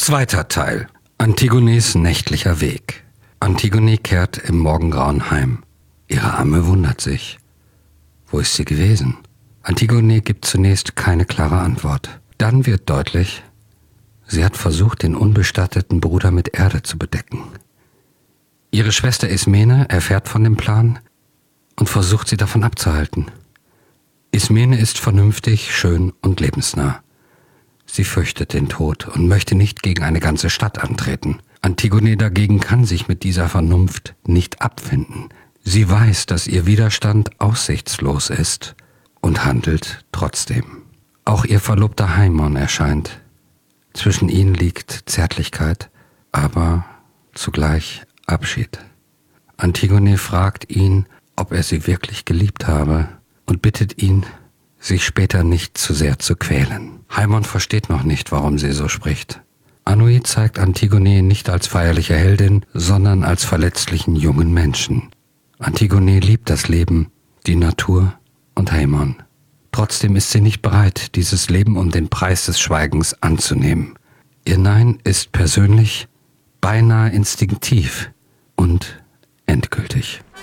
Zweiter Teil. Antigones nächtlicher Weg. Antigone kehrt im Morgengrauen heim. Ihre Amme wundert sich. Wo ist sie gewesen? Antigone gibt zunächst keine klare Antwort. Dann wird deutlich, sie hat versucht, den unbestatteten Bruder mit Erde zu bedecken. Ihre Schwester Ismene erfährt von dem Plan und versucht, sie davon abzuhalten. Ismene ist vernünftig, schön und lebensnah. Sie fürchtet den Tod und möchte nicht gegen eine ganze Stadt antreten. Antigone dagegen kann sich mit dieser Vernunft nicht abfinden. Sie weiß, dass ihr Widerstand aussichtslos ist und handelt trotzdem. Auch ihr Verlobter Haimon erscheint. Zwischen ihnen liegt Zärtlichkeit, aber zugleich Abschied. Antigone fragt ihn, ob er sie wirklich geliebt habe und bittet ihn, sich später nicht zu sehr zu quälen. Haimon versteht noch nicht, warum sie so spricht. Anui zeigt Antigone nicht als feierliche Heldin, sondern als verletzlichen jungen Menschen. Antigone liebt das Leben, die Natur und Haimon. Trotzdem ist sie nicht bereit, dieses Leben um den Preis des Schweigens anzunehmen. Ihr Nein ist persönlich, beinahe instinktiv und endgültig.